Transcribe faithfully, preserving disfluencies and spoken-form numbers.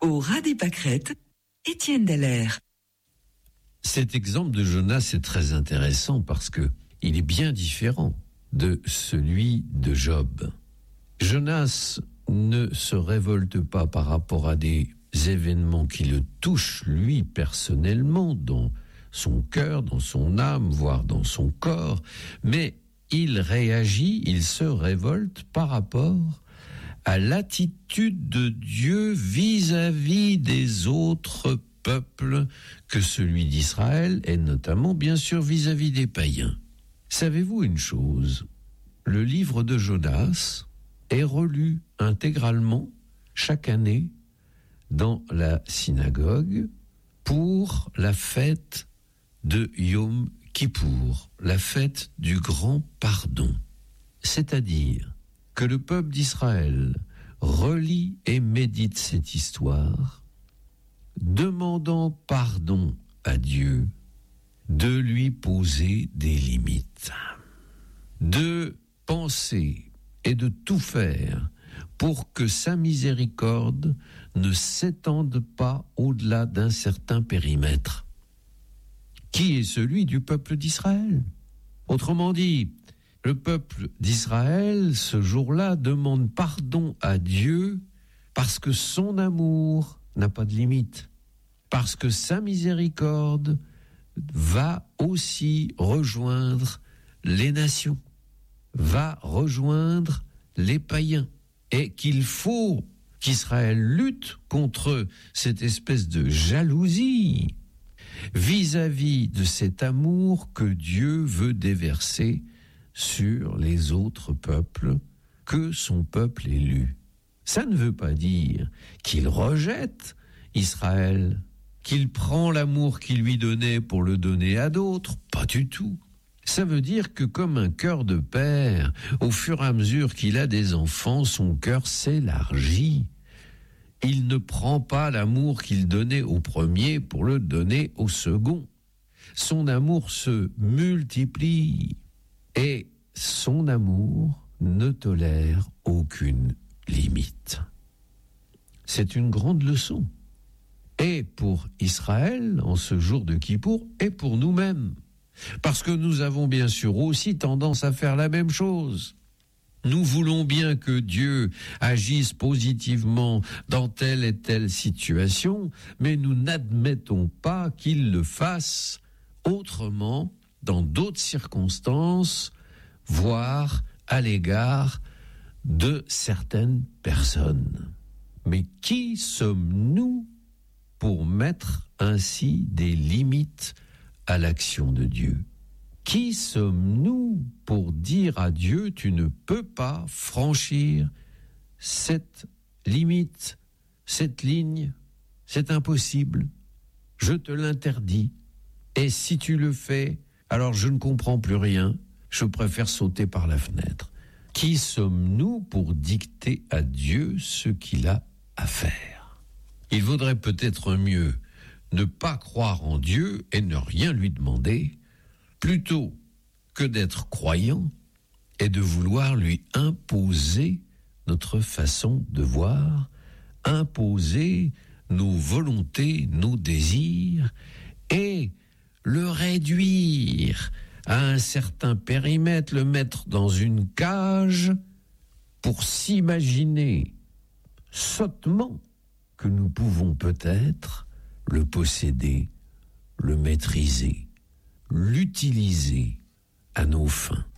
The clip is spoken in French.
Au ras des pâquerettes, Étienne Dallaire. Cet exemple de Jonas est très intéressant parce que il est bien différent de celui de Job. Jonas ne se révolte pas par rapport à des événements qui le touchent lui personnellement dans son cœur, dans son âme, voire dans son corps, mais il réagit, il se révolte par rapport à l'attitude de Dieu vis-à-vis des autres peuples que celui d'Israël, et notamment bien sûr vis-à-vis des païens. Savez-vous une chose ? Le livre de Jonas est relu intégralement chaque année dans la synagogue pour la fête de Yom Kippour, la fête du grand pardon. C'est-à-dire que le peuple d'Israël relit et médite cette histoire, demandant pardon à Dieu de lui poser des limites, de penser et de tout faire pour que sa miséricorde ne s'étende pas au-delà d'un certain périmètre, qui est celui du peuple d'Israël. Autrement dit, le peuple d'Israël, ce jour-là, demande pardon à Dieu parce que son amour n'a pas de limite, parce que sa miséricorde va aussi rejoindre les nations, va rejoindre les païens, et qu'il faut qu'Israël lutte contre cette espèce de jalousie vis-à-vis de cet amour que Dieu veut déverser sur les autres peuples que son peuple élu. Ça ne veut pas dire qu'il rejette Israël, qu'il prend l'amour qu'il lui donnait pour le donner à d'autres, pas du tout. Ça veut dire que comme un cœur de père, au fur et à mesure qu'il a des enfants, son cœur s'élargit. Il ne prend pas l'amour qu'il donnait au premier pour le donner au second. Son amour se multiplie et son amour ne tolère aucune limite. C'est une grande leçon. Et pour Israël, en ce jour de Kippour, et pour nous-mêmes. Parce que nous avons bien sûr aussi tendance à faire la même chose. Nous voulons bien que Dieu agisse positivement dans telle et telle situation, mais nous n'admettons pas qu'il le fasse autrement, dans d'autres circonstances, voire à l'égard de certaines personnes. Mais qui sommes-nous pour mettre ainsi des limites à l'action de Dieu? Qui sommes-nous pour dire à Dieu, tu ne peux pas franchir cette limite, cette ligne, c'est impossible, je te l'interdis, et si tu le fais, alors je ne comprends plus rien, je préfère sauter par la fenêtre. Qui sommes-nous pour dicter à Dieu ce qu'il a à faire? Il vaudrait peut-être mieux ne pas croire en Dieu et ne rien lui demander, plutôt que d'être croyant et de vouloir lui imposer notre façon de voir, imposer nos volontés, nos désirs, et le réduire à un certain périmètre, le mettre dans une cage pour s'imaginer sottement que nous pouvons peut-être le posséder, le maîtriser, l'utiliser à nos fins.